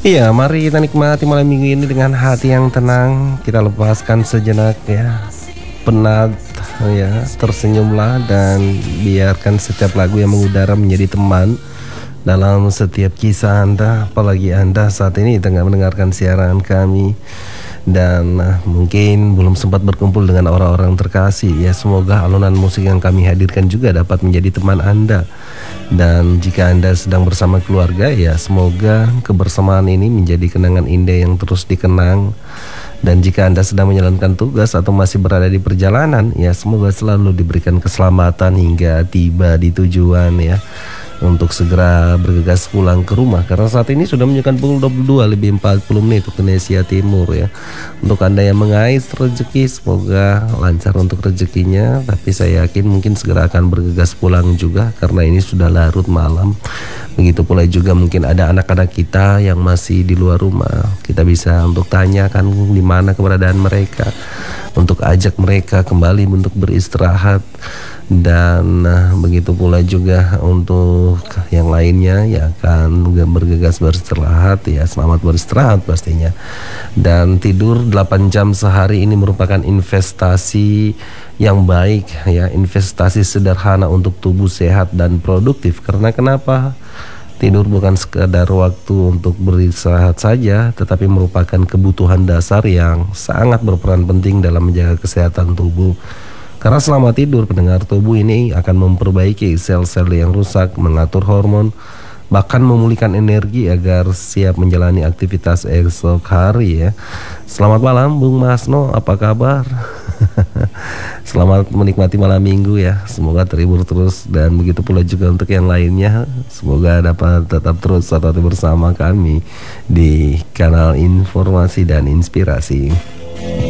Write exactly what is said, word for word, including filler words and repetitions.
Iya, mari kita nikmati malam minggu ini dengan hati yang tenang. Kita lepaskan sejenak ya penat ya, tersenyumlah dan biarkan setiap lagu yang mengudara menjadi teman dalam setiap kisah Anda. Apalagi Anda saat ini tengah mendengarkan siaran kami dan uh, mungkin belum sempat berkumpul dengan orang-orang terkasih ya. Semoga alunan musik yang kami hadirkan juga dapat menjadi teman Anda. Dan jika Anda sedang bersama keluarga ya, semoga kebersamaan ini menjadi kenangan indah yang terus dikenang. Dan jika Anda sedang menjalankan tugas atau masih berada di perjalanan ya, semoga selalu diberikan keselamatan hingga tiba di tujuan ya, untuk segera bergegas pulang ke rumah. Karena saat ini sudah menunjukkan pukul dua puluh dua lebih empat puluh menit waktu Indonesia Timur ya. Untuk Anda yang mengais rezeki, semoga lancar untuk rezekinya. Tapi saya yakin mungkin segera akan bergegas pulang juga, karena ini sudah larut malam. Begitu pula juga mungkin ada anak-anak kita yang masih di luar rumah. Kita bisa untuk tanyakan di mana keberadaan mereka, untuk ajak mereka kembali untuk beristirahat. Dan nah, begitu pula juga untuk yang lainnya yang akan bergegas beristirahat ya, selamat beristirahat pastinya. Dan tidur delapan jam sehari ini merupakan investasi yang baik ya, investasi sederhana untuk tubuh sehat dan produktif. Karena kenapa? Tidur bukan sekadar waktu untuk beristirahat saja, tetapi merupakan kebutuhan dasar yang sangat berperan penting dalam menjaga kesehatan tubuh. Karena selama tidur, pendengar, tubuh ini akan memperbaiki sel-sel yang rusak, mengatur hormon, bahkan memulihkan energi agar siap menjalani aktivitas esok hari ya. Selamat malam Bung Masno, apa kabar? Selamat menikmati malam minggu ya. Semoga terhibur terus, dan begitu pula juga untuk yang lainnya. Semoga dapat tetap terus serta bersama kami di kanal informasi dan inspirasi.